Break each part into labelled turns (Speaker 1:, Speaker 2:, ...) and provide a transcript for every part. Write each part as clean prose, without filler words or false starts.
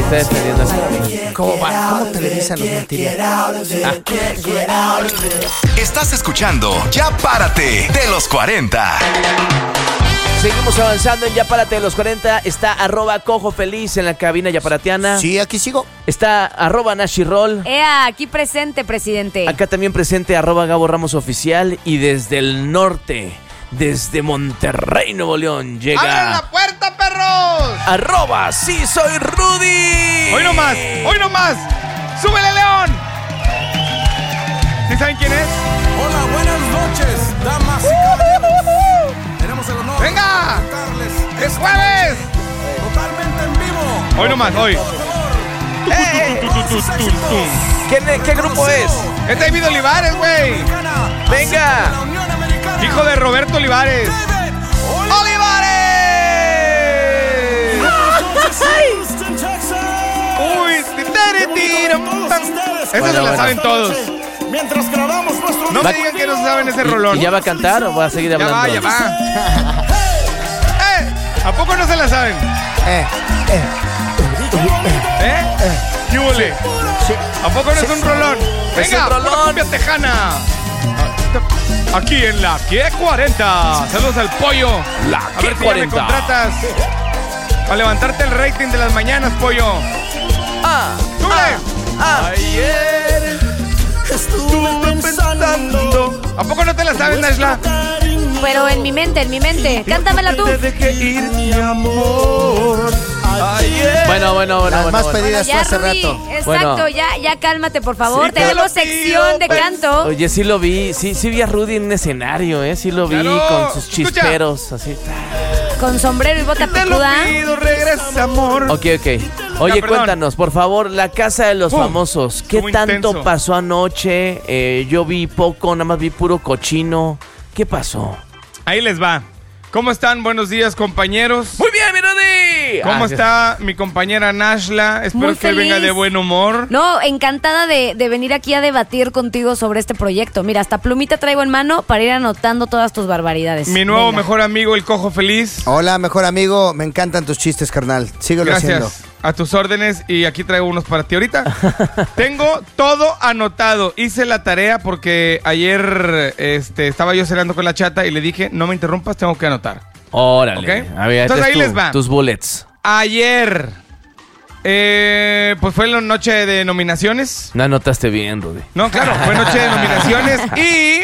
Speaker 1: está defendiendo.
Speaker 2: ¿Cómo va? ¿Cómo Televisa nos mentiría?
Speaker 3: Estás escuchando Ya Párate de los 40.
Speaker 1: Seguimos avanzando en Ya Párate de los 40. Está @CojoFeliz en la cabina yaparatiana.
Speaker 2: Sí, aquí sigo.
Speaker 1: Está @Nashirol.
Speaker 4: Aquí presente, presidente.
Speaker 1: Acá también presente @Gabo Ramos Oficial. Y desde el norte, desde Monterrey, Nuevo León, llega...
Speaker 5: ¡Abran la puerta, perros!
Speaker 1: @Sí soy Rudy.
Speaker 5: ¡Hoy no más! ¡Hoy no más! ¡Súbele, León! ¿Sí saben quién es?
Speaker 6: Hola, buenas noches, damas y caballeros. Tenemos el honor
Speaker 5: ¡Venga!
Speaker 6: de presentarles
Speaker 5: ¡Es jueves!
Speaker 6: totalmente en vivo.
Speaker 5: Hoy no más, hoy.
Speaker 1: ¿Qué grupo es?
Speaker 5: Es David Olivares, güey.
Speaker 1: Venga.
Speaker 5: Hijo de Roberto Olivares. ¡Olivares! ¡Uy! Eso se la saben todos.
Speaker 6: Mientras grabamos nuestro
Speaker 5: No me digan que no se saben ese rolón.
Speaker 1: ¿Y ya va a cantar o va a seguir hablando?
Speaker 5: Ya va. ¿A poco no se la saben? ¿Qué huele?
Speaker 2: Sí.
Speaker 5: ¿A poco no es un rolón?
Speaker 1: Es
Speaker 5: Venga,
Speaker 1: un rolón.
Speaker 5: pura cumbia tejana. Aquí en la Q40. Saludos al pollo.
Speaker 1: La
Speaker 5: A ver si ya me
Speaker 1: Q40.
Speaker 5: contratas para levantarte el rating de las mañanas, pollo. ¡Súbele!
Speaker 1: Ayer
Speaker 6: estuve pensando.
Speaker 5: ¿A poco no te la sabes, Nashla?
Speaker 4: Pero en mi mente. Cántamela tú.
Speaker 5: Te dejé ir, mi amor. Ayer.
Speaker 1: Bueno.
Speaker 2: Las más pedidas fue
Speaker 4: Ya,
Speaker 2: hace
Speaker 4: Rudy.
Speaker 2: rato.
Speaker 4: Exacto,
Speaker 1: Bueno.
Speaker 4: ya cálmate, por favor.
Speaker 5: Sí, te
Speaker 4: Tenemos
Speaker 5: lo pido,
Speaker 4: sección de
Speaker 5: pues.
Speaker 4: canto.
Speaker 1: Oye, sí lo vi, sí vi a Rudy en un escenario, sí lo vi
Speaker 5: Claro.
Speaker 1: con sus
Speaker 5: Escucha.
Speaker 1: chisperos, así.
Speaker 4: Con sombrero y bota
Speaker 5: Te lo
Speaker 4: picuda.
Speaker 5: pido, regresa, amor.
Speaker 1: Ok. Oye,
Speaker 5: perdón.
Speaker 1: cuéntanos, por favor, la casa de los famosos. ¿Qué
Speaker 5: estuvo
Speaker 1: tanto
Speaker 5: intenso.
Speaker 1: pasó anoche? Yo vi poco, nada más vi puro cochino. ¿Qué pasó?
Speaker 5: Ahí les va. ¿Cómo están? Buenos días, compañeros.
Speaker 1: Muy bien, mi Rudy.
Speaker 5: ¿Cómo está mi compañera Nashla? Espero
Speaker 4: Muy
Speaker 5: que hoy venga
Speaker 4: feliz.
Speaker 5: de buen humor.
Speaker 4: No, encantada de venir aquí a debatir contigo sobre este proyecto. Mira, hasta plumita traigo en mano para ir anotando todas tus barbaridades.
Speaker 5: Mi nuevo
Speaker 4: Venga.
Speaker 5: mejor amigo, el Cojo Feliz.
Speaker 2: Hola, mejor amigo. Me encantan tus chistes, carnal. Síguelo haciendo.
Speaker 5: Gracias. A tus órdenes y aquí traigo unos para ti ahorita. Tengo todo anotado. Hice la tarea porque ayer estaba yo cenando con la chata y le dije, no me interrumpas, tengo que anotar.
Speaker 1: Órale.
Speaker 5: Ok.
Speaker 1: A ver,
Speaker 5: Entonces
Speaker 1: este
Speaker 5: ahí
Speaker 1: es
Speaker 5: les va.
Speaker 1: tus bullets.
Speaker 5: Ayer, pues fue la noche de nominaciones.
Speaker 1: No anotaste bien, Rudy.
Speaker 5: No, claro, fue noche de nominaciones y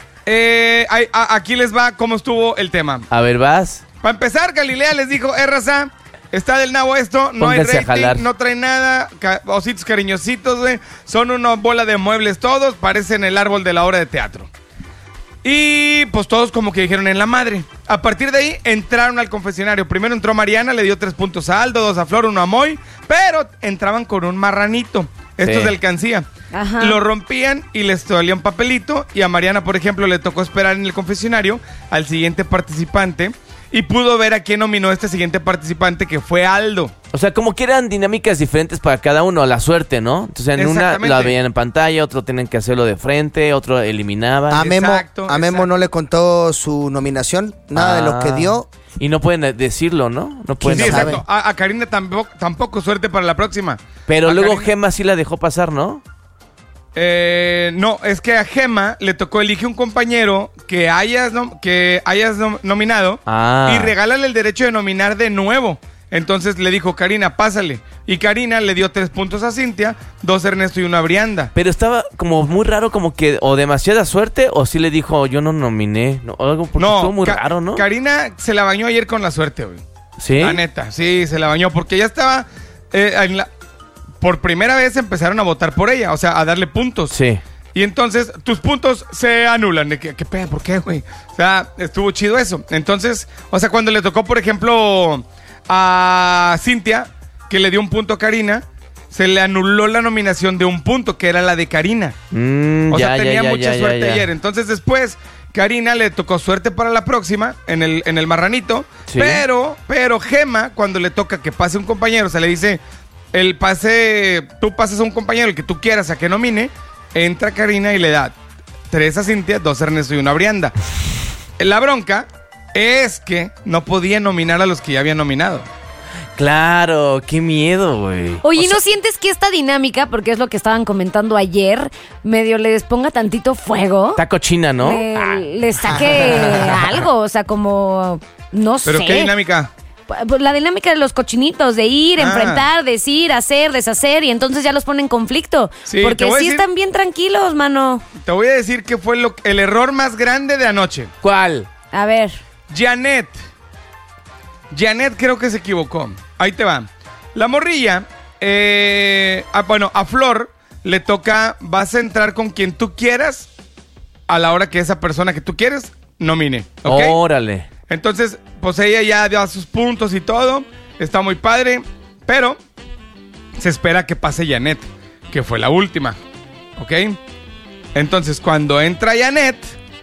Speaker 5: aquí les va cómo estuvo el tema.
Speaker 1: A ver, vas.
Speaker 5: Para empezar, Galilea les dijo, raza, está del nabo esto, no
Speaker 1: Pónganse a
Speaker 5: hay
Speaker 1: jalar.
Speaker 5: rating, no trae nada, ositos cariñositos, güey, son una bola de muebles todos, parecen el árbol de la obra de teatro. Y pues todos como que dijeron en la madre. A partir de ahí entraron al confesionario. Primero entró Mariana, le dio 3 puntos a Aldo, 2 a Flor, 1 a Moy, pero entraban con un marranito. Esto
Speaker 1: Sí.
Speaker 5: es de alcancía.
Speaker 4: Ajá.
Speaker 5: Lo rompían y les dolía un papelito. Y a Mariana, por ejemplo, le tocó esperar en el confesionario al siguiente participante. Y pudo ver a quién nominó este siguiente participante, que fue Aldo.
Speaker 1: O sea, como que eran dinámicas diferentes para cada uno, a la suerte, ¿no? Entonces, en una
Speaker 5: Exactamente.
Speaker 1: la veían en pantalla, otro tienen que hacerlo de frente, otro eliminaban.
Speaker 2: A Memo,
Speaker 5: Exacto,
Speaker 2: a Memo
Speaker 5: exacto.
Speaker 2: no le contó su nominación, nada de lo que dio.
Speaker 1: Y no pueden decirlo, ¿no? No pueden
Speaker 5: Sí,
Speaker 2: ¿Quién
Speaker 1: hablar.
Speaker 2: sabe?
Speaker 5: exacto. A Karina tampoco suerte para la próxima.
Speaker 1: Pero
Speaker 5: A
Speaker 1: luego
Speaker 5: Karina-
Speaker 1: Gema sí la dejó pasar, ¿no?
Speaker 5: No, es que a Gema le tocó elige un compañero que hayas nominado y regálale el derecho de nominar de nuevo. Entonces le dijo, Karina, pásale. Y Karina le dio 3 puntos a Cintia, 2 a Ernesto y 1 a Brianda.
Speaker 1: Pero estaba como muy raro, como que o demasiada suerte o sí le dijo, yo no nominé. No, algo porque estuvo muy raro, ¿no?
Speaker 5: Karina se la bañó ayer con la suerte, güey.
Speaker 1: ¿Sí?
Speaker 5: La neta, sí, se la bañó porque ya estaba por primera vez empezaron a votar por ella, o sea, a darle puntos.
Speaker 1: Sí.
Speaker 5: Y entonces tus puntos se anulan. ¿Qué pedo? ¿Por qué, güey? O sea, estuvo chido eso. Entonces, o sea, cuando le tocó, por ejemplo, a Cintia, que le dio un punto a Karina, se le anuló la nominación de un punto, que era la de Karina. O sea, tenía mucha suerte ayer. Entonces después, Karina le tocó suerte para la próxima, en el marranito.
Speaker 1: Sí.
Speaker 5: Pero Gema, cuando le toca que pase un compañero, se le dice, tú pasas a un compañero, el que tú quieras, a que nomine. Entra Karina y le da 3 a Cintia, 2 a Ernesto y 1 a Brianda. La bronca es que no podía nominar a los que ya habían nominado.
Speaker 1: Claro, qué miedo, güey.
Speaker 4: Oye, ¿no sientes que esta dinámica, porque es lo que estaban comentando ayer, medio les ponga tantito fuego?
Speaker 1: Está cochina, ¿no?
Speaker 4: Le saque algo, o sea, como, no sé.
Speaker 5: ¿Pero qué dinámica?
Speaker 4: Pues la dinámica de los cochinitos, de ir, enfrentar, decir, hacer, deshacer, y entonces ya los ponen en conflicto.
Speaker 5: Sí, te
Speaker 4: porque
Speaker 5: voy a
Speaker 4: sí
Speaker 5: decir-
Speaker 4: están bien tranquilos, mano.
Speaker 5: Te voy a decir que fue el error más grande de anoche.
Speaker 1: ¿Cuál?
Speaker 4: A ver.
Speaker 5: Janet creo que se equivocó. Ahí te va. La morrilla, a Flor le toca, vas a entrar con quien tú quieras a la hora que esa persona que tú quieres nomine. ¿Ok?
Speaker 1: Órale.
Speaker 5: Entonces, pues ella ya dio sus puntos y todo. Está muy padre. Pero se espera que pase Janet, que fue la última. ¿Ok? Entonces, cuando entra la Janet.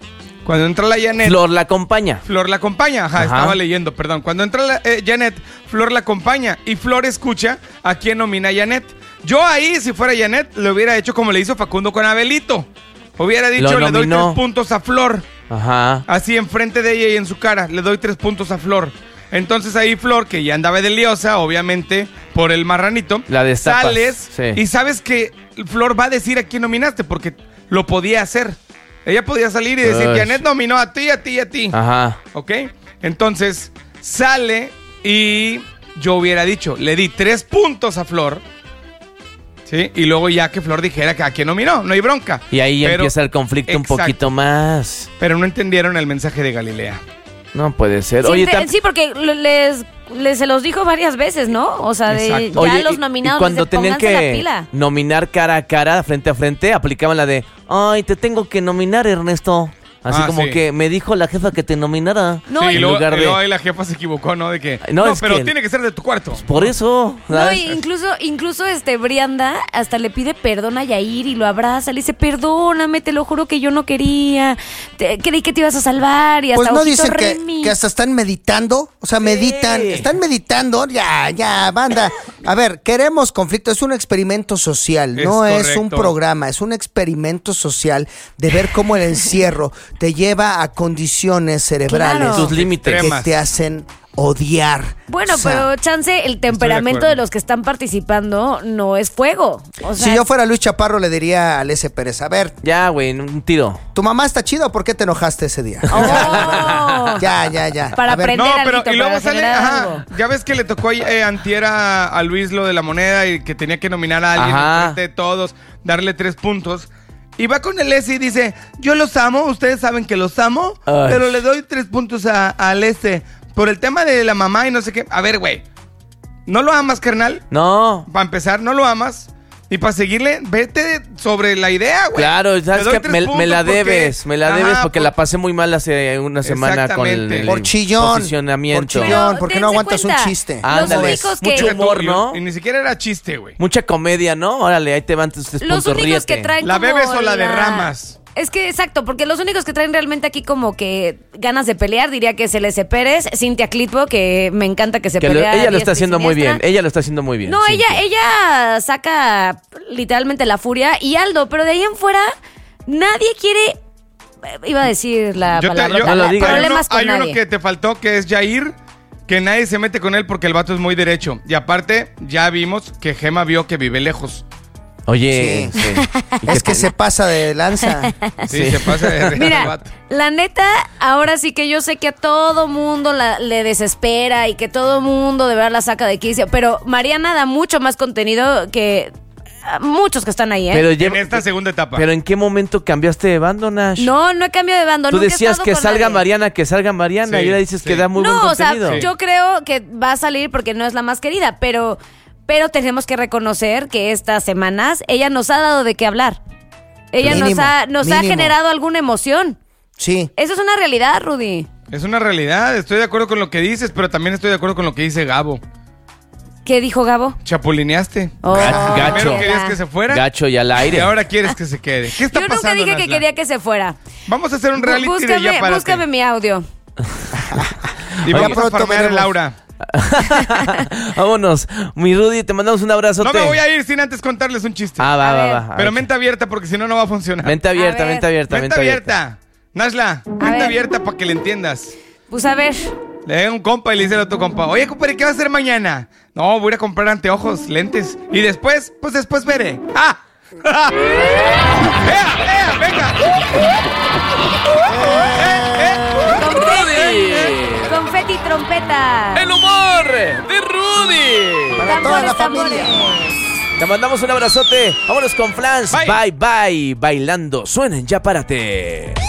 Speaker 1: Flor la acompaña.
Speaker 5: Flor la acompaña. Ajá. Estaba leyendo, perdón. Cuando entra Janet, Flor la acompaña. Y Flor escucha a quién nomina a Janet. Yo ahí, si fuera Janet, le hubiera hecho como le hizo Facundo con Abelito. Hubiera dicho, le doy 3 puntos a Flor.
Speaker 1: Ajá.
Speaker 5: Así enfrente de ella y en su cara. Le doy 3 puntos a Flor. Entonces ahí Flor, que ya andaba de liosa, obviamente, por el marranito.
Speaker 1: La destapas.
Speaker 5: Sales y sabes que Flor va a decir a quién nominaste, porque lo podía hacer. Ella podía salir y decir, Janet nominó a ti, a ti, a ti.
Speaker 1: Ajá.
Speaker 5: ¿Ok? Entonces sale y yo hubiera dicho, le di 3 puntos a Flor. ¿Sí? Y luego ya que Flor dijera que a quién nominó, no hay bronca.
Speaker 1: Y ahí empieza el conflicto un poquito más.
Speaker 5: Pero no entendieron el mensaje de Galilea.
Speaker 1: No puede ser.
Speaker 4: Sí,
Speaker 1: Oye,
Speaker 4: sí, porque se los dijo varias veces, ¿no? O sea, ya
Speaker 1: Oye,
Speaker 4: los nominados
Speaker 1: y cuando
Speaker 4: les
Speaker 1: tenían
Speaker 4: pónganse la
Speaker 1: que
Speaker 4: pila.
Speaker 1: nominar cara a cara, frente a frente, aplicaban la de, ay, te tengo que nominar, Ernesto. Así como
Speaker 5: sí.
Speaker 1: que me dijo la jefa que te nominara.
Speaker 4: No,
Speaker 5: sí,
Speaker 4: y
Speaker 5: y luego,
Speaker 1: lugar de-
Speaker 5: luego ahí la jefa se equivocó, ¿no? De que,
Speaker 1: No,
Speaker 5: no,
Speaker 1: es
Speaker 5: pero
Speaker 1: que-
Speaker 5: tiene que ser de tu cuarto.
Speaker 1: Por eso.
Speaker 4: No,
Speaker 1: ¿sabes?
Speaker 4: incluso Brianda hasta le pide perdón a Yair y lo abraza, le dice, perdóname, te lo juro que yo no quería, creí que te ibas a salvar, y hasta
Speaker 2: Pues no
Speaker 4: ojito
Speaker 2: dicen
Speaker 4: Remy.
Speaker 2: que hasta están meditando, o sea, están meditando, ya, banda. A ver, queremos conflicto, es un experimento social,
Speaker 5: Es
Speaker 2: no es
Speaker 5: correcto.
Speaker 2: un programa, es un experimento social de ver cómo el encierro te lleva a condiciones cerebrales
Speaker 4: Claro.
Speaker 1: Tus límites.
Speaker 2: que
Speaker 5: Extremas.
Speaker 2: te hacen odiar.
Speaker 4: Bueno,
Speaker 2: O sea,
Speaker 4: pero chance, el temperamento
Speaker 5: acuerdo.
Speaker 4: de los que están participando no es fuego. O sea,
Speaker 2: si yo fuera Luis Chaparro le diría a Lese Pérez, a ver,
Speaker 1: Ya, güey, un tiro.
Speaker 2: ¿tu mamá está chida o por qué te enojaste ese día?
Speaker 4: Oh.
Speaker 2: Ya.
Speaker 4: Para
Speaker 2: A ver,
Speaker 4: aprender
Speaker 5: No,
Speaker 4: algo,
Speaker 5: pero y luego
Speaker 4: para
Speaker 5: sale,
Speaker 4: generar
Speaker 5: ajá,
Speaker 4: algo.
Speaker 5: ya ves que le tocó antier a Luis lo de la moneda y que tenía que nominar a alguien
Speaker 1: Ajá.
Speaker 5: enfrente de todos, darle 3 puntos. Y va con el S y dice, yo los amo, ustedes saben que los amo,
Speaker 1: Ay.
Speaker 5: pero le doy 3 puntos al S por el tema de la mamá y no sé qué. A ver, güey, ¿no lo amas, carnal?
Speaker 1: No.
Speaker 5: Para empezar, no lo amas. Y para seguirle, vete sobre la idea, güey.
Speaker 1: Claro,
Speaker 5: Te
Speaker 1: sabes
Speaker 5: doy
Speaker 1: que
Speaker 5: 3
Speaker 1: me
Speaker 5: puntos
Speaker 1: la
Speaker 5: porque-
Speaker 1: debes,
Speaker 5: Ajá,
Speaker 1: porque la pasé muy mal hace una semana con
Speaker 5: Exactamente.
Speaker 1: el
Speaker 2: Por chillón,
Speaker 1: posicionamiento.
Speaker 2: por chillón.
Speaker 4: Pero
Speaker 2: ¿por qué no
Speaker 4: dense
Speaker 2: aguantas un
Speaker 4: cuenta,
Speaker 2: chiste?
Speaker 1: Ah,
Speaker 4: Los
Speaker 1: ándale.
Speaker 4: únicos que...
Speaker 1: Mucho humor, ¿no?
Speaker 5: Y ni siquiera era chiste, güey.
Speaker 1: Mucha comedia, ¿no? Órale, ahí te van tus 3
Speaker 4: Los
Speaker 1: puntos,
Speaker 4: únicos que
Speaker 1: ríete.
Speaker 4: traen
Speaker 5: ¿La
Speaker 4: como
Speaker 5: bebes o la derramas?
Speaker 4: Es que, exacto, porque los únicos que traen realmente aquí como que ganas de pelear, diría que es el S. Pérez, Cintia Clitbo, que me encanta que se
Speaker 1: Que
Speaker 4: pelea.
Speaker 1: ella lo
Speaker 4: diestra
Speaker 1: está
Speaker 4: y
Speaker 1: haciendo muy bien.
Speaker 4: siniestra.
Speaker 1: Ella lo está haciendo muy bien.
Speaker 4: No,
Speaker 1: sí.
Speaker 4: ella saca literalmente la furia y Aldo, pero de ahí en fuera nadie quiere, iba a decir la palabra,
Speaker 1: no lo digas.
Speaker 4: problemas con
Speaker 5: hay uno
Speaker 4: nadie.
Speaker 5: que te faltó, que es Jair, que nadie se mete con él porque el vato es muy derecho. Y aparte, ya vimos que Gema vio que vive lejos.
Speaker 1: Oye,
Speaker 2: Sí.
Speaker 1: sí. ¿Y
Speaker 2: Es
Speaker 1: qué
Speaker 2: que se pasa de lanza.
Speaker 5: Sí, se pasa de real al
Speaker 4: Mira,
Speaker 5: vato.
Speaker 4: la neta, ahora sí que yo sé que a todo mundo le desespera y que todo mundo de verdad la saca de quicio, pero Mariana da mucho más contenido que muchos que están ahí, ¿eh?
Speaker 1: Pero,
Speaker 5: En esta segunda etapa.
Speaker 1: pero ¿en qué momento cambiaste de bando, Nash?
Speaker 4: No he cambiado de bando.
Speaker 1: Tú
Speaker 4: nunca he
Speaker 1: decías
Speaker 4: estado
Speaker 1: que
Speaker 4: con
Speaker 1: salga
Speaker 4: nadie.
Speaker 1: Mariana, que salga Mariana.
Speaker 5: Sí,
Speaker 1: Y ahora dices
Speaker 5: sí.
Speaker 1: que da muy buen
Speaker 4: No, o sea,
Speaker 1: contenido.
Speaker 4: yo creo que va a salir porque no es la más querida, pero tenemos que reconocer que estas semanas ella nos ha dado de qué hablar. Ella
Speaker 2: Mínimo,
Speaker 4: nos ha
Speaker 2: mínimo.
Speaker 4: generado alguna emoción.
Speaker 2: Sí.
Speaker 4: Eso es una realidad, Rudy.
Speaker 5: Es una realidad, estoy de acuerdo con lo que dices, pero también estoy de acuerdo con lo que dice Gabo.
Speaker 4: ¿Qué dijo Gabo?
Speaker 5: Chapulineaste.
Speaker 4: Oh,
Speaker 1: Gacho.
Speaker 5: Primero querías que se fuera
Speaker 1: Gacho y al aire.
Speaker 5: y ahora quieres que se quede. ¿Qué está
Speaker 4: Yo nunca
Speaker 5: pasando,
Speaker 4: dije que
Speaker 5: Nasla?
Speaker 4: quería que se fuera.
Speaker 5: Vamos a hacer un reality de ya párate.
Speaker 4: Búscame mi audio.
Speaker 5: Y
Speaker 2: Oye,
Speaker 5: vamos a
Speaker 2: pronto
Speaker 5: farmear a
Speaker 2: veremos.
Speaker 5: Laura.
Speaker 1: Vámonos. Mi Rudy, te mandamos un abrazote.
Speaker 5: No me voy a ir sin antes contarles un chiste.
Speaker 1: Ah,
Speaker 4: A
Speaker 1: va,
Speaker 4: ver.
Speaker 1: va.
Speaker 5: Pero mente abierta porque si no, no va a funcionar.
Speaker 1: Mente abierta,
Speaker 4: A ver.
Speaker 1: mente abierta,
Speaker 5: Mente abierta. Nasla, mente
Speaker 4: ver.
Speaker 5: abierta para que le entiendas.
Speaker 4: Pues a ver.
Speaker 5: Le llega un compa y le dice al otro compa, oye, compadre, ¿qué vas a hacer mañana? No, voy a ir a comprar anteojos, lentes. Y después, pues después veré. ¡Ah! ¡Ea, venga!
Speaker 1: ¡Rudy!
Speaker 4: Confeti y trompeta.
Speaker 1: ¡El humor de Rudy!
Speaker 2: Para toda la
Speaker 4: Tambores,
Speaker 2: familia.
Speaker 1: Te mandamos un abrazote. Vámonos con Flans.
Speaker 5: Bye.
Speaker 1: Bye, bye. Bailando. Suenen, ya párate.